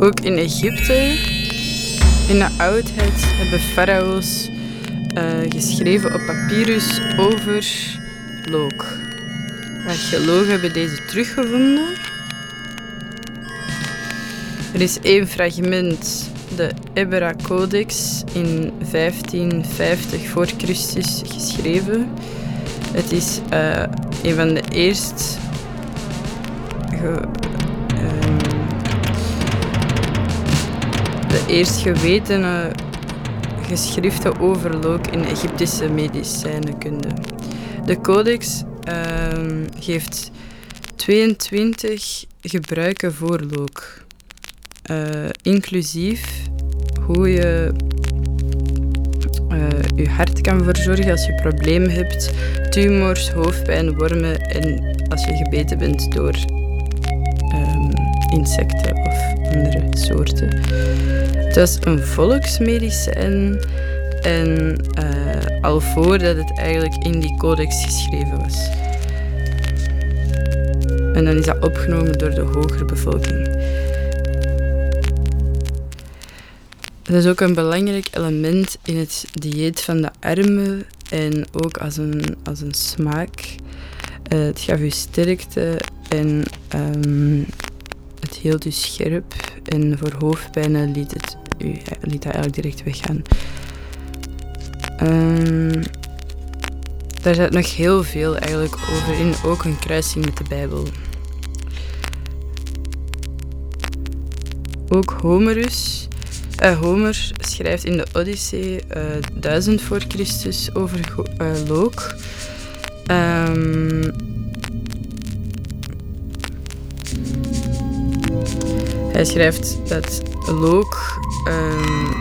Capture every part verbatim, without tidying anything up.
Ook in Egypte, in de oudheid, hebben farao's uh, geschreven op papyrus over look. Archeologen hebben deze teruggevonden. Er is één fragment, de Ebra Codex, in vijftienvijftig voor Christus geschreven. Het is uh, een van de eerst ge, um, de eerst gewetene geschriften over look in Egyptische medicijnenkunde. De codex um, geeft tweeëntwintig gebruiken voor look. Uh, inclusief hoe je uh, je hart kan verzorgen als je problemen hebt, tumors, hoofdpijn, wormen en als je gebeten bent door um, insecten of andere soorten. Het was een volksmedicijn en uh, al voordat het eigenlijk in die codex geschreven was. En dan is dat opgenomen door de hogere bevolking. Dat is ook een belangrijk element in het dieet van de armen en ook als een, als een smaak. Uh, het gaf u sterkte en um, het hield u scherp. En voor hoofdpijnen liet het u liet dat eigenlijk direct weggaan. Um, daar zit nog heel veel eigenlijk over in, ook een kruising met de Bijbel. Ook Homerus. Uh, Homer schrijft in de Odyssee uh, duizend voor Christus over uh, look. Um, hij schrijft dat look um,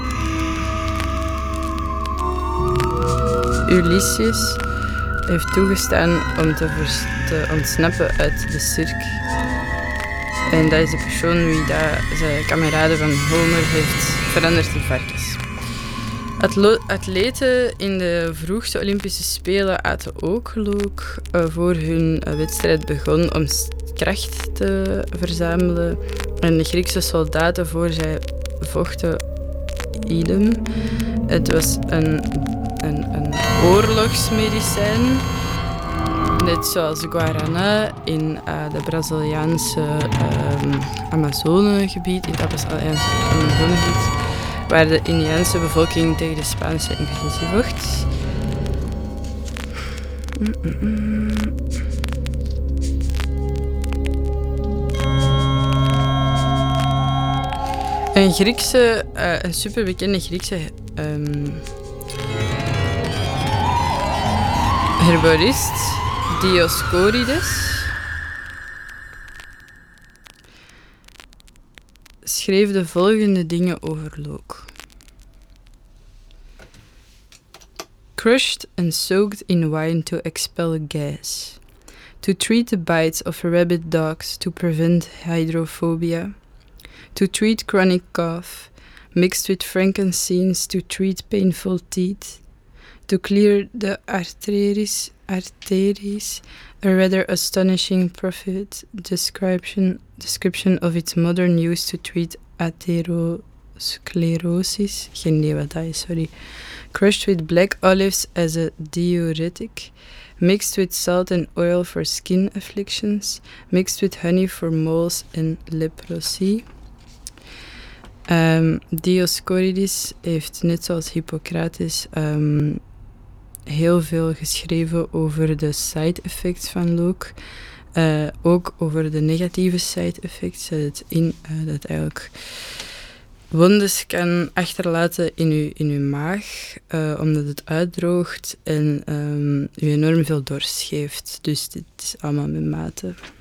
Ulysses heeft toegestaan om te, vers- te ontsnappen uit de cirk. En dat is de persoon wie dat zijn kameraden van Homer heeft veranderd in varkens. Atlo- atleten in de vroegste Olympische Spelen aten ook look uh, voor hun uh, wedstrijd begon om kracht te verzamelen. En de Griekse soldaten voor zij vochten idem. Het was een, een, een oorlogsmedicijn. Net zoals guarana in uh, de Braziliaanse um, Amazonegebied, in het Amazonegebied, waar de Indiaanse bevolking tegen de Spaanse invasie vocht. Mm-mm. Een Griekse, uh, een superbekende Griekse um, herborist, Dioscorides, schreef de volgende dingen over look. Crushed and soaked in wine to expel gas. To treat the bites of rabid dogs to prevent hydrophobia. To treat chronic cough. Mixed with frankincense to treat painful teeth. To clear the arteries, arteries, a rather astonishing prophet description, description of its modern use to treat atherosclerosis. Geen idee wat dat is, sorry. Crushed with black olives as a diuretic. Mixed with salt and oil for skin afflictions. Mixed with honey for moles and leprosy. Um, Dioscorides heeft, net zoals Hippocrates, um, heel veel geschreven over de side effects van look. Uh, ook over de negatieve side effects. Dat het, in, uh, dat het eigenlijk wondes kan achterlaten in uw, in uw maag, uh, omdat het uitdroogt en um, u enorm veel dorst geeft. Dus dit is allemaal met mate.